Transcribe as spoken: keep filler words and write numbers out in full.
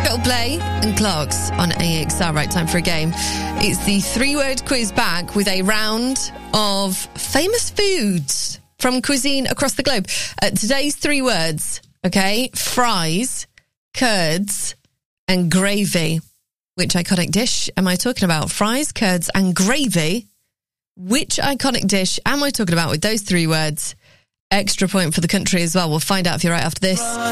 Coldplay and Clarks on A X R. Right, time for a game. It's the three-word quiz back with a round of famous foods from cuisine across the globe. Uh, today's three words, okay? Fries, curds, and gravy. Which iconic dish am I talking about? Fries, curds, and gravy. Which iconic dish am I talking about with those three words? Extra point for the country as well. We'll find out if you're right after this.